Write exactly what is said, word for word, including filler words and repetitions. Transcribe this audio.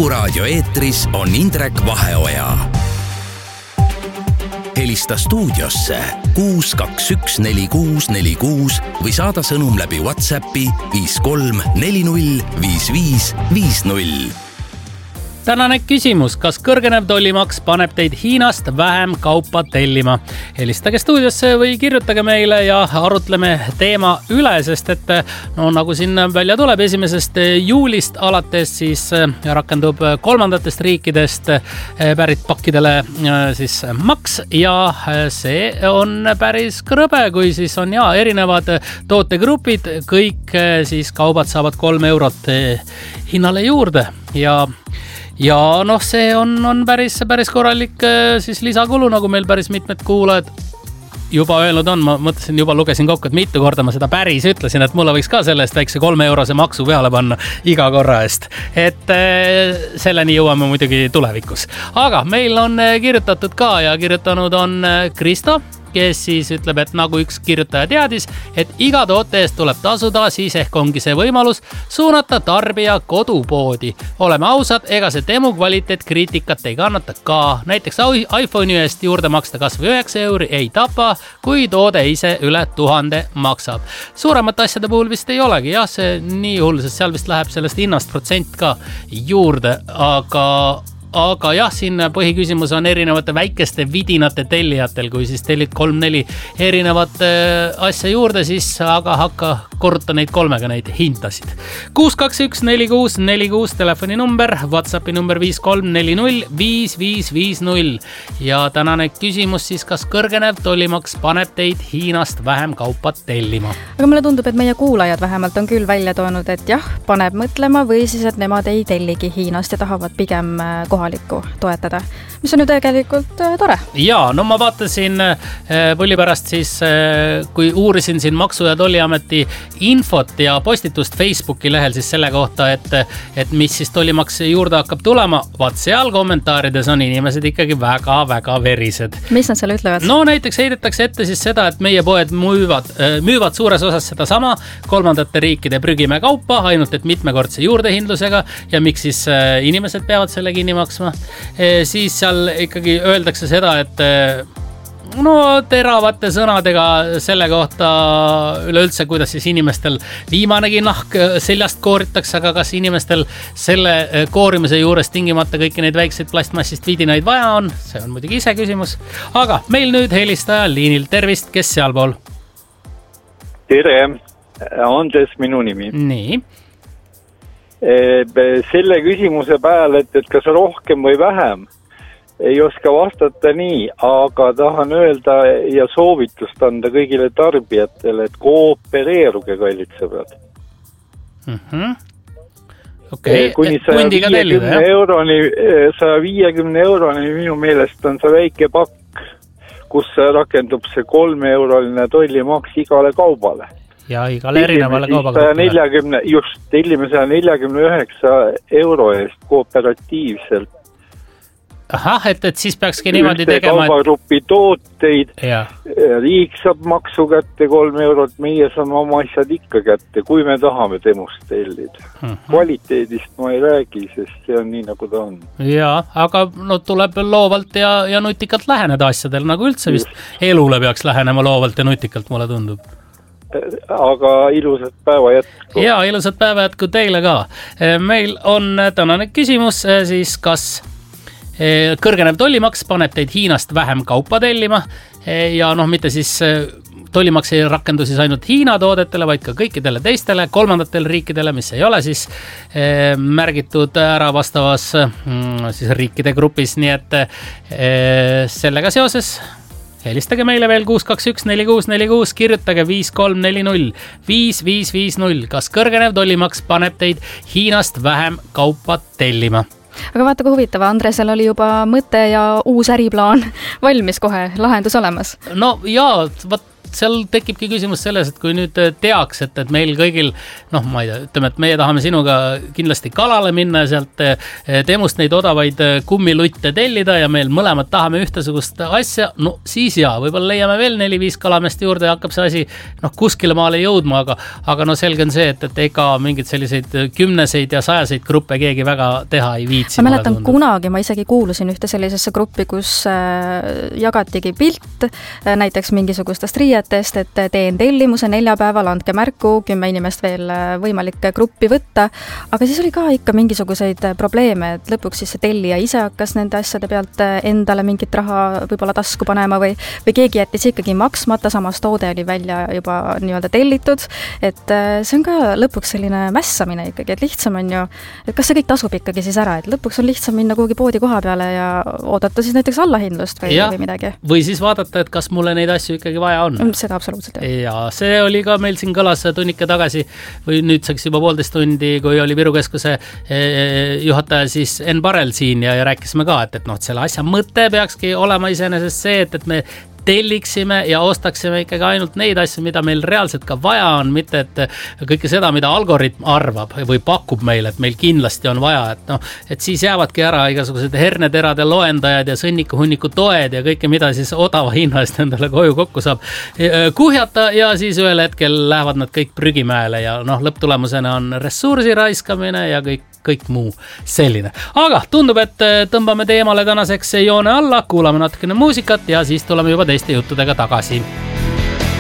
Kuku raadio eetris on Indrek Vaheoja. Helista stuudiosse kuus kaks üks neli kuus neli kuus või saada sõnum läbi WhatsAppi viis kolm neli null viis viis viis null. Tänane küsimus, kas kõrgenev tollimaks paneb teid Hiinast vähem kaupa tellima? Helistage stuudiosse või kirjutage meile ja arutleme teema üle, sest et no, nagu siin välja tuleb esimesest juulist alates siis rakendub kolmandatest riikidest pärit pakkidele siis maks ja see on päris krõbe, kui siis on ja erinevad tootegrupid, kõik siis kaubad saavad kolm eurot hinnale juurde ja Ja noh, see on, on päris, päris korralik siis lisakulu, nagu meil päris mitmed kuulajad juba öelnud on. Ma mõtlesin, juba lugesin kokku, et mitu korda ma seda päris ütlesin, et mulle võiks ka selle eest väikse kolme eurose maksu peale panna iga korra eest. Et selleni jõuame muidugi tulevikus. Aga meil on kirjutatud ka ja kirjutanud on Kristo, kes siis ütleb, et nagu üks kirjutaja teadis, et iga toote eest tuleb tasuda, siis ehk ongi see võimalus suunata tarbija kodupoodi. Oleme ausad, ega see demo kvaliteet kriitikat ei kannata ka. Näiteks iPhone'i eest juurde maksta kas või üheksa euri ei tapa, kui toode ise üle tuhande maksab. Suuremat asjade puhul vist ei olegi, jah, see nii hull, sest seal vist läheb sellest hinnast protsent ka juurde, aga Aga jah, siin põhiküsimus on erinevate väikeste vidinate tellijatel, kui siis tellid kolm-neli erinevat asja juurde, siis aga hakka korruta neid kolmega neid hintasid. kuus kaks üks neli kuus neli kuus telefoni number, WhatsAppi number viis kolm neli null viis viis viis null. Ja tänane küsimus siis, kas kõrgenev tollimaks paneb teid Hiinast vähem kaupa tellima? Aga mulle tundub, et meie kuulajad vähemalt on küll välja toonud, et jah, paneb mõtlema või siis, et nemad ei telligi Hiinast ja tahavad pigem kohe kohalikku toetada, mis on ju tegelikult äh, tore. Ja, no ma vaatasin äh, põlli pärast siis, äh, kui uurisin siin Maksu- ja Tolliameti infot ja postitust Facebooki lehel siis selle kohta, et, et mis siis tollimaks juurde hakkab tulema, vaat seal kommentaarides on inimesed ikkagi väga-väga verised. Mis nad seal ütlevad? No näiteks heidetakse ette siis seda, et meie poed müüvad, äh, müüvad suures osas seda sama kolmandate riikide prügime kaupa, ainult et mitmekordse juurdehindlusega ja miks siis äh, inimesed peavad selle kinni maksma. E, siis seal ikkagi öeldakse seda, et no teravate sõnadega selle kohta üleüldse, kuidas siis inimestel viimanegi nahk seljast kooritakse, aga kas inimestel selle koorimise juures tingimata kõiki neid väikseid plastmassist vidinaid vaja on, see on muidugi ise küsimus. Aga meil nüüd helistaja liinil, tervist, kes sealpool? Tere, Andres minu nimi. Nii. Selle küsimuse peale, et, et kas rohkem või vähem, ei oska vastata nii, aga tahan öelda ja soovitust anda kõigile tarbijatele, et koopereeruge, kallid sõbrad. Mm-hmm. Okay. Kuni saja viiekümne euroni, saja viiekümne euroni minu meelest on see väike pakk, kus rakendub see kolme euroline tollimaks igale kaubale. Ja igale erinevale kaubagrupile. Just, tellime saja nelikümmend üheksa euro eest kooperatiivselt. Ahah, et, et siis peakski niimoodi Ühte tegema. Kaubagrupi tooteid, ja. Riik saab maksu kätte kolm eurot, meie saame oma asjad ikka kätte, kui me tahame temust tellida. Mm-hmm. Kvaliteedist ma ei räägi, sest see on nii, nagu ta on. Ja, aga no, tuleb loovalt ja, ja nutikalt läheneda asjadel, nagu üldse vist Just. Elule peaks lähenema loovalt ja nutikalt, mulle tundub. Aga ilusat päeva jätku. Ja, ilusat päeva jätku teile ka. Meil on tänane küsimus siis, kas kõrgenev tollimaks paneb teid Hiinast vähem kaupa tellima ja noh, mitte siis tollimaks ei rakendu siis ainult Hiina toodetele, vaid ka kõikidele teistele kolmandatele riikidele, mis ei ole siis märgitud ära vastavas siis riikide grupis, nii et sellega seoses helistage meile veel kuus kaks üks neli kuus neli kuus, kirjutage viis kolm neli null viis viis viis null. Kas kõrgenev tollimaks paneb teid Hiinast vähem kaupa tellima? Aga vaata, kui huvitav, Andresel oli juba mõte ja uus äriplaan valmis kohe, lahendus olemas. No jaa, võt seal tekibki küsimus selles, et kui nüüd teaks, et, et meil kõigil, noh, ma ei tea, ütleme, et meie tahame sinuga kindlasti kalale minna ja sealt Temust neid odavaid kummilutte tellida ja meil mõlemad tahame ühtesugust asja, no siis jaa, võib-olla leiame veel neli-viis kalamest juurde ja hakkab see asi, noh, kuskile maale jõudma, aga, aga no selge on see, et, et ega mingid selliseid kümneseid ja sajaseid gruppe keegi väga teha ei viitsi. Ma mäletan kunagi, ma isegi kuulusin ühte sellisesse gruppi, kus jagatigi pilt näiteks mingisugustest riietest, et teen tellimuse neljapäeval, andke märku, kümme inimest veel võimalik gruppi võtta, aga siis oli ka ikka mingisuguseid probleeme, et lõpuks siis see tellija ise hakkas nende asjade pealt endale mingit raha võib-olla tasku panema või, või keegi jättis ikkagi maksmata, samas toode oli välja juba nii-öelda tellitud, et see on ka lõpuks selline mässamine ikkagi, et lihtsam on ju, et kas see kõik tasub ikkagi siis ära, et lõpuks on lihtsam minna kuhugi poodi koha peale ja oodata siis näiteks allahindlust või, või midagi. Või siis vaadata, et kas mulle neid asju ikkagi vaja on. Seda absoluutselt. Ja see oli ka meil siin kõlas tunnike tagasi või nüüdseks juba poolteist tundi, kui oli Viru Keskuse juhataja siis Enn Parel siin ja, ja rääkisime ka, et, et noh, selle asja mõte peakski olema iseenesest see, et, et me telliksime ja ostaksime ikkagi ainult neid asju, mida meil reaalselt ka vaja on, mitte et kõike seda, mida algoritm arvab või pakub meile, et meil kindlasti on vaja, et noh, et siis jäävadki ära igasugused herneterade loendajad ja sõnniku-hunniku toed ja kõike, mida siis odava hinna eest endale koju kokku saab kuhjata ja siis ühel hetkel lähevad nad kõik prügimäele ja noh, lõpptulemusena on ressursi raiskamine ja kõik kõik muu selline. Aga tundub, et tõmbame teemale tänaseks joone alla, kuulame natukene muusikat ja siis tuleme juba teiste juttudega tagasi.